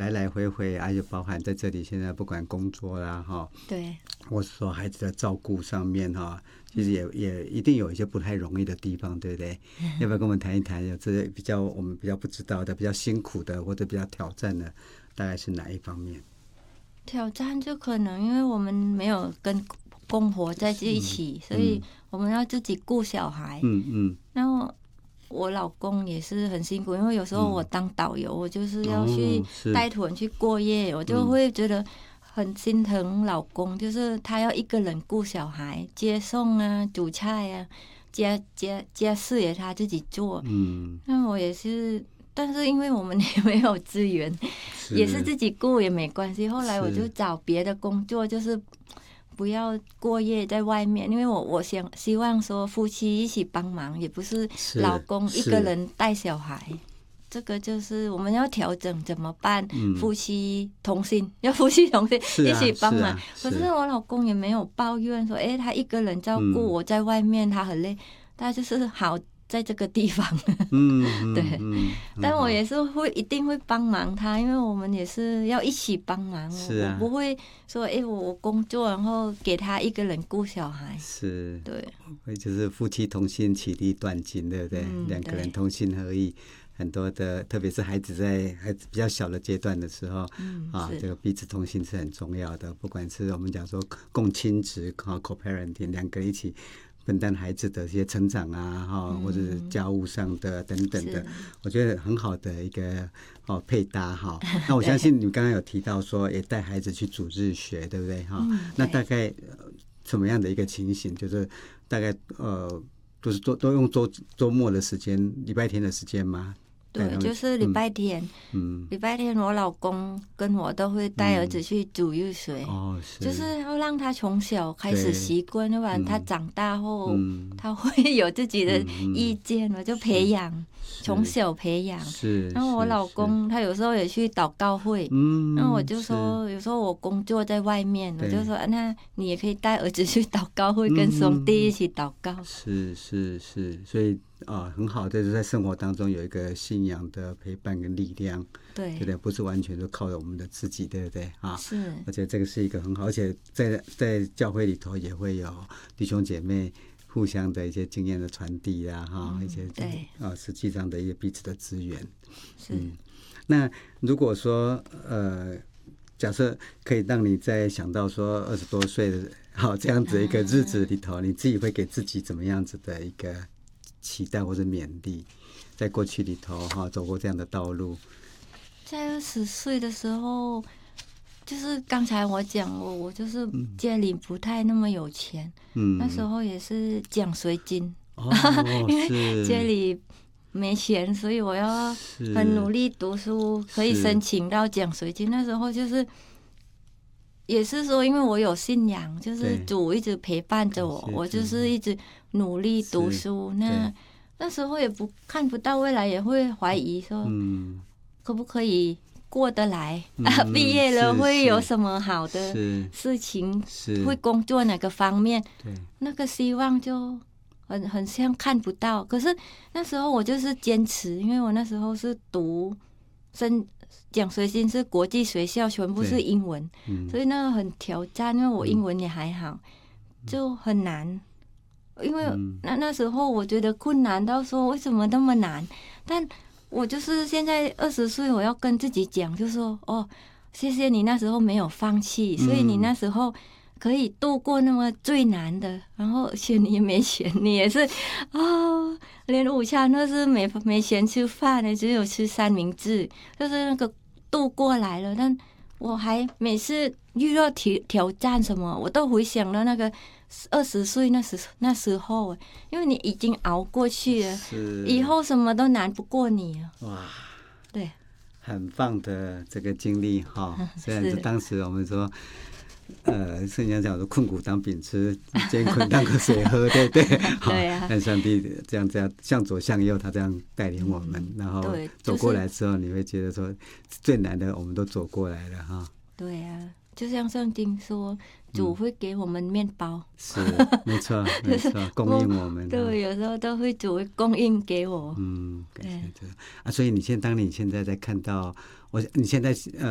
来来回回，而且包含在这里现在不管工作啦哈， 对， 或是说孩子的照顾上面哈，其实也一定有一些不太容易的地方，对不对？要不要跟我们谈一谈？有这些我们比较不知道的、比较辛苦的或者比较挑战的，大概是哪一方面？ 挑战就可能因为我们没有跟公婆在一起，所以我们要自己顾小孩。然后我老公也是很辛苦，因为有时候我当导游，我就是要去带团去过夜，我就会觉得很心疼老公，就是他要一个人顾小孩，接送啊、煮菜啊、家事也他自己做。那我也是。但是因为我们也没有资源，也是自己顾也没关系。后来我就找别的工作，就是不要过夜在外面，因为我希望说夫妻一起帮忙，也不是老公一个人带小孩。这个就是我们要调整怎么办？夫妻同心，要夫妻同心一起帮忙。可是我老公也没有抱怨说，他一个人照顾我在外面，他很累，他就是好在这个地方。对，但我也是一定会帮忙他，因为我们也是要一起帮忙。我不会说我工作然后给他一个人顾小孩。 是， 对， 就是夫妻同心其利断金，对不对？两个人同心合意。很多的，特别是孩子在比较小的阶段的时候，这个彼此同心是很重要的。不管是我们讲说共亲职 co-parenting， 两个人一起分担孩子的一些成长啊，或者是家务上的等等的，我觉得很好的一个配搭哈。那我相信你刚刚有提到说也带孩子去主日学，对不对哈？那大概什么样的一个情形？就是大概就是都用周末的时间，礼拜天的时间吗？ 对，就是礼拜天。礼拜天我老公跟我都会带儿子去主日学，就是要让他从小开始习惯，要不然他长大后他会有自己的意见，我就培养，从小培养。然后我老公他有时候也去祷告会，然后我就说有时候我工作在外面，我就说那你也可以带儿子去祷告会，跟兄弟一起祷告。 是，所以很好，就是在生活当中有一个信仰的陪伴跟力量，对不对？不是完全都靠着我们的自己，对不对啊？ 是， 而且这个是一个很好，而且在教会里头也会有弟兄姐妹互相的一些经验的传递啊，一些实际上的一些彼此的资源。那如果说假设可以让你在想到说20多岁的这样子一个日子里头，你自己会给自己怎么样子的一个期待或者勉励，在过去里头走过这样的道路？ 在20岁的时候，就是刚才我讲我就是家里不太那么有钱，那时候也是奖学金，因为家里没钱，所以我要很努力读书，可以申请到奖学金。那时候就是也是说，因为我有信仰，就是主一直陪伴着我，我就是一直努力读书。那时候也看不到未来，也会怀疑说，可不可以过得来？毕业了会有什么好的事情？会工作哪个方面？那个希望就很像看不到。可是那时候我就是坚持，因为我那时候是读奖学金是国际学校，全部是英文，所以那个很挑战，因为我英文也还好，就很难。因为那时候我觉得困难到说为什么那么难，但我就是现在20岁，我要跟自己讲，就说谢谢你那时候没有放弃，所以你那时候可以度过那么最难的，然后而且你也没钱，你也是连午餐都是没钱吃饭的，只有吃三明治，就是那个度过来了。但我还每次遇到挑战什么，我都回想到那个20岁那时候，因为你已经熬过去了，以后什么都难不过你了。 哇， 对， 很棒的这个经历哈。虽然是当时我们说，圣经讲说困苦当饼吃，艰困当个水喝，对不对？对啊。但上帝这样向左向右，他这样带领我们，然后走过来之后，你会觉得说最难的我们都走过来了哈。 对啊，就像圣经说，主会给我们面包， 是没错，没错，供应我们。 对，有时候都会主会供应给我。 对。所以当你现在在看到你现在